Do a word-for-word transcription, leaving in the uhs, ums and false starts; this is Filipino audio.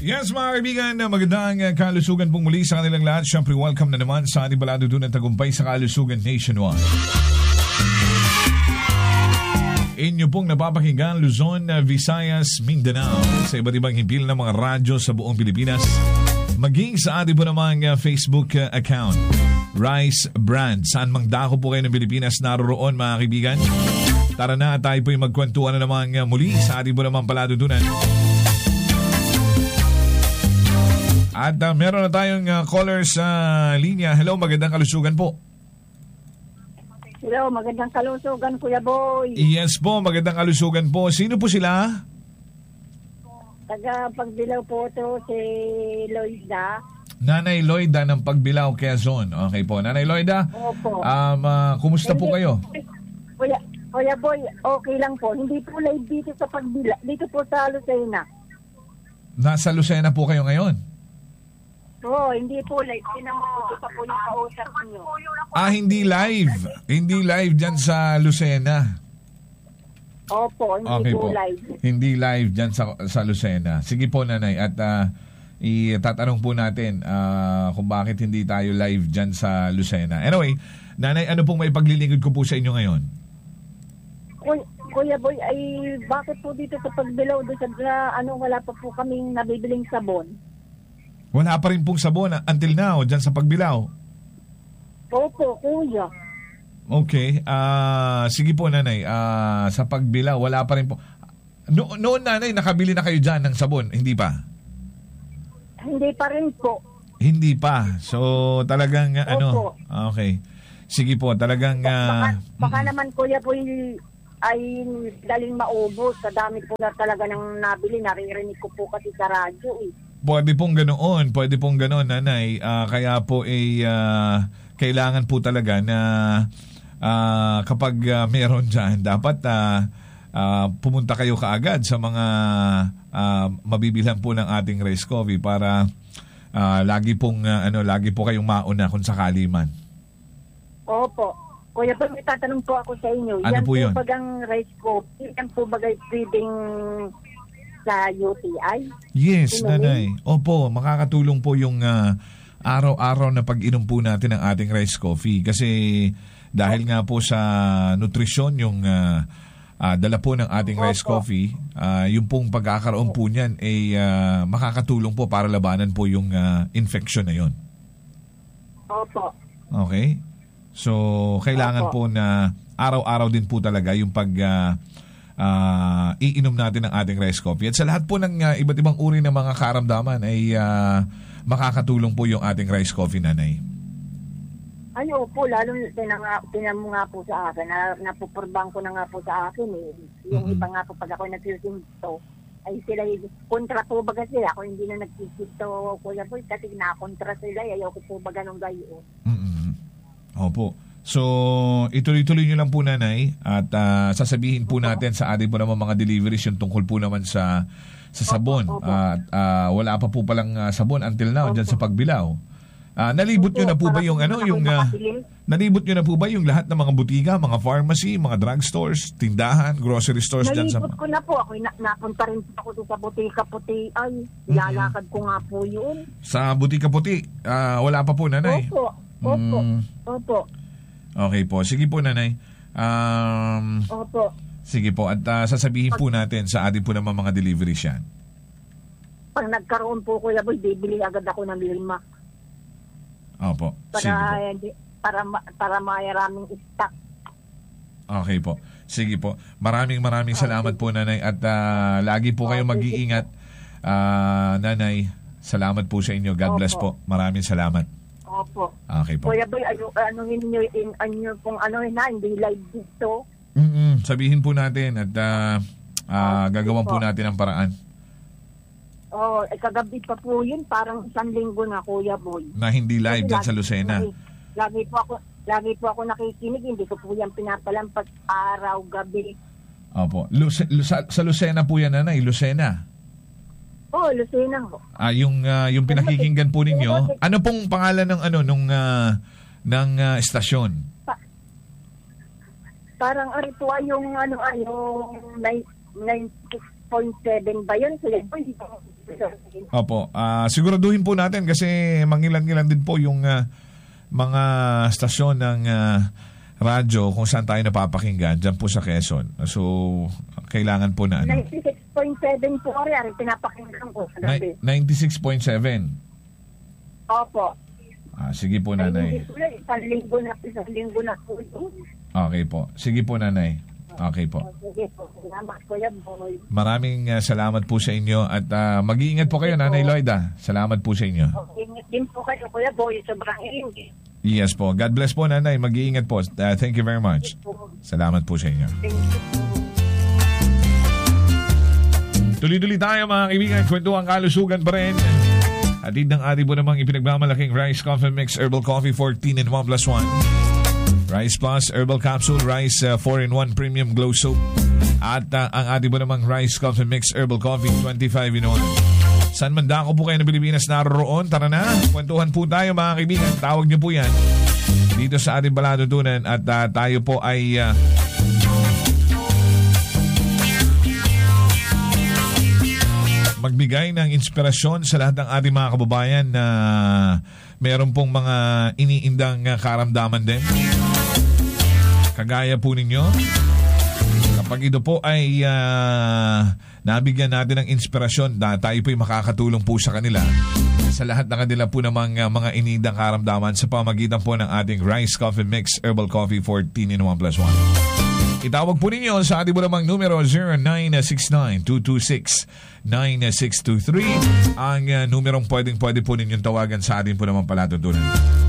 Yes, mga kaibigan, magandang kalusugan pong muli sa kanilang lahat. Siyempre, welcome na naman sa ating balado doon ng tagumpay sa kalusugan nationwide. Inyo pong napapakinggan Luzon, Visayas, Mindanao sa iba't ibang himpil ng mga radyo sa buong Pilipinas. Maging sa ating po namang Facebook account, Rice Brand. Saan mang dako po kayo ng Pilipinas naroroon, mga kaibigan. Tara na, tayo po yung magkwentuhan na naman muli sa ating po namang paladutunan. At uh, meron na tayong uh, caller sa linya. Hello, magandang kalusugan po. Hello, magandang kalusugan, Kuya Boy. Yes po, magandang kalusugan po. Sino po sila? Taga Pagbilao po to si Loida. Nanay Loida ng Pagbilao, Quezon. Okay po. Nanay Loida, Opo. Um, uh, kumusta po kayo? Kuya, Kuya Boy, okay lang po. Hindi po live dito sa Pagbilao. Dito po sa Lucena. Nasa Lucena po kayo ngayon? Oo, hindi po live. Sinamuti pa po yung kausap niyo. Ah, hindi live. Hindi live dyan sa Lucena. Opo, hindi Okay po, po. live. Hindi live dyan sa, sa Lucena. Sige po, Nanay. At uh, itatanong po natin uh, kung bakit hindi tayo live dyan sa Lucena. Anyway, Nanay, ano pong may paglilingkod ko po sa inyo ngayon? Kuya, Kuya Boy, ay bakit po dito sa Pagbilao doon sa na, ano, wala pa po kaming nabibiling sabon? Wala pa rin pong sabon until now dyan sa Pagbilao. Opo, Kuya. Okay. Uh, sige po, Nanay. Uh, sa Pagbilao, wala pa rin po. No, noon, Nanay, nakabili na kayo dyan ng sabon. Hindi pa? Hindi pa rin po. Hindi pa. So, talagang, uh, ano? Okay. Sige po, talagang... Uh, baka, baka mm-hmm. naman, Kuya po, ay daling maubos. Sa dami po na talaga ng nabili. Naririnig ko po kasi sa radyo eh. Pwede pong ganoon, pwede pong ganoon, Nanay. Uh, kaya po ay uh, kailangan po talaga na uh, kapag uh, meron dyan, dapat uh, uh, pumunta kayo kaagad sa mga uh, mabibilang po ng ating Rice Coffee para uh, lagi pong uh, ano, lagi po kayong mauna kung sakali man. Opo. Kuya, pag may tatanong po ako sa inyo, ano yan po yun? Po bagang Rice Coffee, yan po bagay breeding sa U T I? Yes, Inumin? Nanay. Opo, makakatulong po yung uh, araw-araw na pag-inom po natin ng ating Rice Coffee. Kasi dahil nga po sa nutrisyon yung uh, uh, dala po ng ating Opo. Rice Coffee, uh, yung pong pagkakaroon po niyan ay uh, makakatulong po para labanan po yung uh, infection na yon. Opo. Okay? So, kailangan Opo. po na araw-araw din po talaga yung pag... Uh, Uh, iinom natin ang ating Rice Coffee. At sa lahat po ng uh, iba't ibang uri ng mga karamdaman ay uh, makakatulong po yung ating Rice Coffee, Nanay. Ano po, lalo tinamo nga po sa akin, na, napupurbang ko na nga po sa akin eh. Yung Mm-hmm. iba nga po pag ako nagsisinto, ay sila kontra po baga sila. Ako hindi na nagsisinto, Kuya Boy, kasi nakontra sila, ayaw ko po baga nung gayon. Mm-hmm. Opo. So, ituloy-tuloy nyo lang po, Nanay, at uh, sasabihin po natin sa ating po naman mga deliveries yung tungkol po naman sa sa sabon. At uh, wala pa po palang uh, sabon until now dyan sa Pagbilao. Uh, nalibot nyo na po ba yung ano, yung uh, nalibot nyo na po ba yung lahat ng mga butika, mga pharmacy, mga drugstores, tindahan, grocery stores dyan sa... Nalibot ko na po. Ako, na, napunta rin po ako sa butika puti. Ay, lalakad ko nga po yun. Sa butika puti, uh, wala pa po, Nanay? Opo, opo, mm. opo. Okay po. Sige po, Nanay. Um, Opo. Sige po. At uh, sasabihin po natin sa ating po naman mga deliveries yan. Pag nagkaroon po, Kuya Boy, bibili agad ako ng lima. Opo. Para, Sige po. para, para mayaraming stock. Okay po. Sige po. Maraming maraming salamat po, Nanay. At uh, lagi po kayo mag-iingat. Uh, Nanay, salamat po sa inyo. God bless po. Maraming salamat. Opo. Okay po. Kuya Boy, ano, ano ninyo, in, ano pong ano na, hindi live dito. Mm-mm. Sabihin po natin at uh, uh, gagawan po natin ang paraan. Oh, eh, kagabi pa po yun, parang isang linggo na, Kuya Boy. Na hindi live dyan sa Lucena. Lagi, lagi po ako, lagi po ako nakikinig, hindi ko po yan pinapalampas araw, gabi. Opo. Luce, sa, sa Lucena po yan, Nanay, Lucena. Oh, Lucena ho. Ah, yung uh, yung pinakikinggan po ninyo. Ano pong pangalan ng ano nung uh, ng uh, estasyon? Pa- parang ano po ay yung ano ay yung ninety-six point seven ba yun? Sila po Opo. Ah, siguraduhin po natin kasi mangilan-ngilan din po yung ah, mga stasyon ng ah, radyo kung saan tayo napapakinggan dyan po sa Quezon. So, kailangan po na ano. ninety-six point seven po rin, pinapakinggan ko sa gabi. ninety-six point seven. Opo. Ah, sige po, Ay, nanay. hindi po yan, isang linggo na, isang linggo na po ito. Okay po. Sige po, nanay. Okay po. Sige po, salamat Kuya Boy. Maraming uh, salamat po sa inyo at uh, mag-iingat po kayo, Nanay Loida. Salamat po sa inyo. Okay, ingat din po kayo Kuya Boy, sobrang ingat. Yes po. God bless po, Nanay. Mag-iingat po. Uh, thank you very much. Salamat po sa inyo. Thank you po. Tuloy-tuloy tayo mga kaibigan. Kwentuhan kalusugan pa rin. Atid ng ating po namang ipinagbamalaking Rice Coffee Mix Herbal Coffee fourteen in one plus one. Rice Plus Herbal Capsule, Rice uh, four in one Premium Glow Soap. At uh, ang ating po namang Rice Coffee Mix Herbal Coffee twenty-five in one. San man dako po kayo ng Pilipinas naroroon? Tara na, kwentuhan po tayo mga kaibigan. Tawag niyo po yan dito sa ating Balatutunan at uh, tayo po ay uh, magbigay ng inspirasyon sa lahat ng ating mga kababayan na meron pong mga iniindang uh, karamdaman din. Kagaya po ninyo, kapag ito po ay uh, nabigyan natin ng inspirasyon na tayo po ay makakatulong po sa kanila sa lahat ng kanila po namang uh, mga iniindang karamdaman sa pamagitan po ng ating Rice Coffee Mix Herbal Coffee fourteen in one plus one. Itawag po ninyo sa ating po namang numero zero nine six nine two two six nine six two three ang uh, numerong pwedeng pwede po ninyong tawagan sa ating po namang Palatutunan.